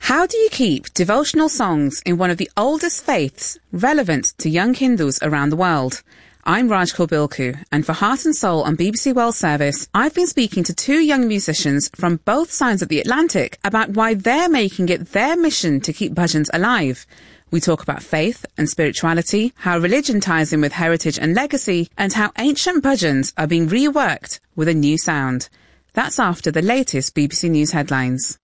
How do you keep devotional songs in one of the oldest faiths relevant to young Hindus around the world? I'm Raj Kobilku, and for Heart and Soul on BBC World Service, I've been speaking to two young musicians from both sides of the Atlantic about why they're making it their mission to keep bhajans alive. We talk about faith and spirituality, how religion ties in with heritage and legacy, and how ancient bhajans are being reworked with a new sound. That's after the latest BBC News headlines.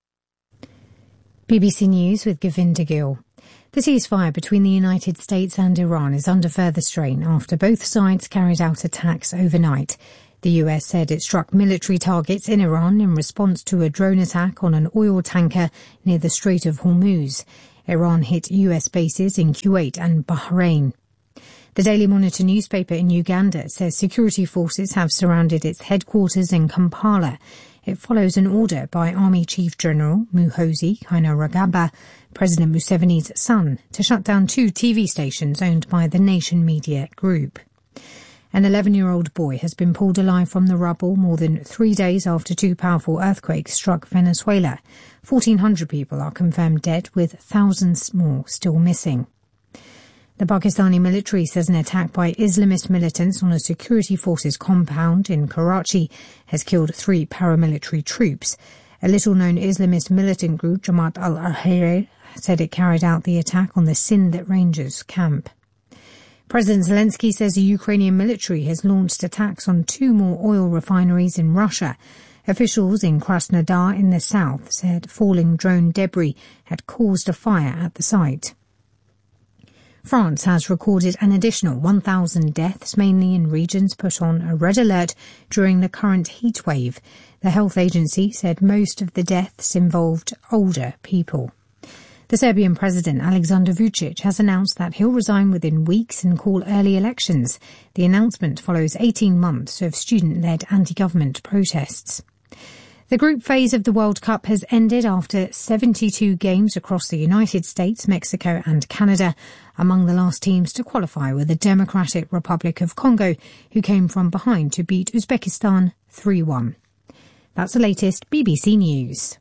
BBC News with Govinda Gill. The ceasefire between the United States and Iran is under further strain after both sides carried out attacks overnight. The US said it struck military targets in Iran in response to a drone attack on an oil tanker near the Strait of Hormuz. Iran hit US bases in Kuwait and Bahrain. The Daily Monitor newspaper in Uganda says security forces have surrounded its headquarters in Kampala. It follows an order by Army Chief General Muhoozi Kainerugaba, President Museveni's son, to shut down two TV stations owned by the Nation Media Group. An 11-year-old boy has been pulled alive from the rubble more than 3 days after two powerful earthquakes struck Venezuela. 1,400 people are confirmed dead, with thousands more still missing. The Pakistani military says an attack by Islamist militants on a security forces compound in Karachi has killed 3 paramilitary troops. A little-known Islamist militant group, Jamaat al-Ahrar, said it carried out the attack on the Sindh Rangers camp. President Zelensky says the Ukrainian military has launched attacks on 2 more oil refineries in Russia. Officials in Krasnodar in the south said falling drone debris had caused a fire at the site. France has recorded an additional 1,000 deaths, mainly in regions put on a red alert during the current heat wave. The health agency said most of the deaths involved older people. The Serbian President Aleksandar Vučić has announced that he'll resign within weeks and call early elections. The announcement follows 18 months of student-led anti-government protests. The group phase of the World Cup has ended after 72 games across the United States, Mexico and Canada. Among the last teams to qualify were the Democratic Republic of Congo, who came from behind to beat Uzbekistan 3-1. That's the latest BBC News.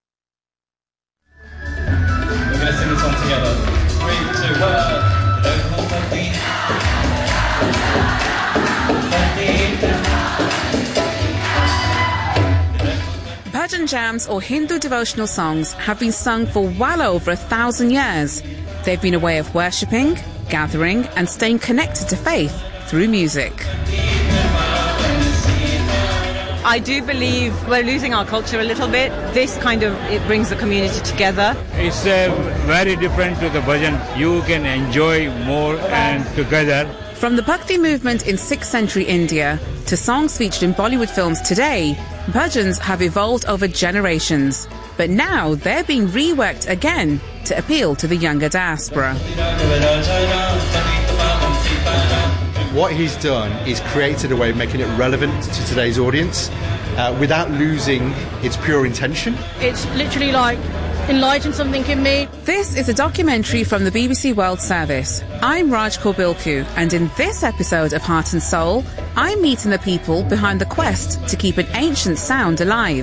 We're going to sing this song together. 3, 2, 1. Bhajan jams or Hindu devotional songs have been sung for well over 1,000 years. They've been a way of worshipping, gathering and staying connected to faith through music. I do believe we're losing our culture a little bit. This it brings the community together. It's very different to the bhajan. You can enjoy more and together. From the Bhakti movement in 6th century India to songs featured in Bollywood films today, bhajans have evolved over generations. But now they're being reworked again to appeal to the younger diaspora. What he's done is created a way of making it relevant to today's audience without losing its pure intention. It's literally like enlightened something in me. This is a documentary from the BBC World Service. I'm Raj Kobilku, and in this episode of Heart and Soul, I'm meeting the people behind the quest to keep an ancient sound alive.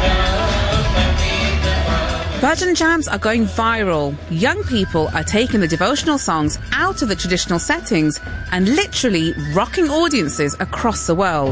Bhajan jams are going viral. Young people are taking the devotional songs out of the traditional settings and literally rocking audiences across the world.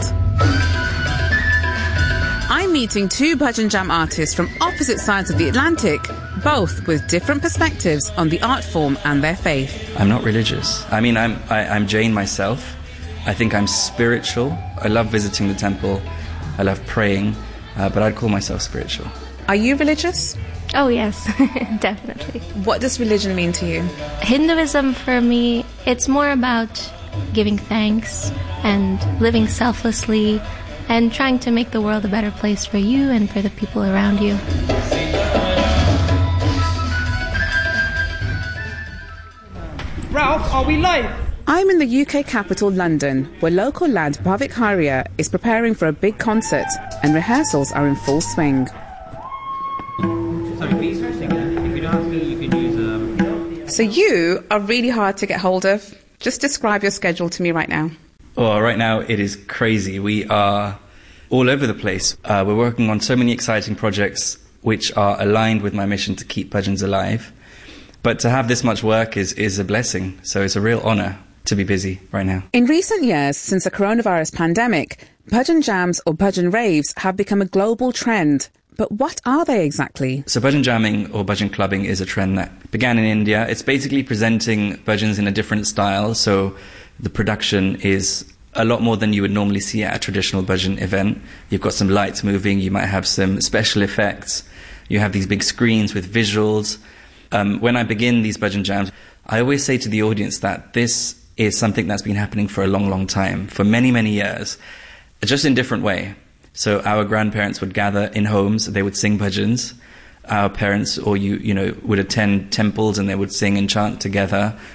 I'm meeting 2 Bhajan jam artists from opposite sides of the Atlantic, both with different perspectives on the art form and their faith. I'm not religious. I'm Jain myself. I think I'm spiritual. I love visiting the temple. I love praying, but I'd call myself spiritual. Are you religious? Oh, yes, definitely. What does religion mean to you? Hinduism, for me, it's more about giving thanks and living selflessly and trying to make the world a better place for you and for the people around you. Ralph, are we live? I'm in the UK capital, London, where local lad Bhavik Haria is preparing for a big concert and rehearsals are in full swing. So you are really hard to get hold of. Just describe your schedule to me right now. Well, right now it is crazy. We are all over the place. We're working on so many exciting projects which are aligned with my mission to keep bhajans alive. But to have this much work is a blessing. So it's a real honour to be busy right now. In recent years, since the coronavirus pandemic, bhajan jams or bhajan raves have become a global trend. But what are they exactly? So bhajan jamming or bhajan clubbing is a trend that began in India. It's basically presenting bhajans in a different style. So the production is a lot more than you would normally see at a traditional bhajan event. You've got some lights moving, you might have some special effects, you have these big screens with visuals. When I begin these bhajan jams, I always say to the audience that this is something that's been happening for a long, long time, for many, many years, just in a different way. So our grandparents would gather in homes, they would sing bhajans. Our parents or you would attend temples and they would sing and chant together.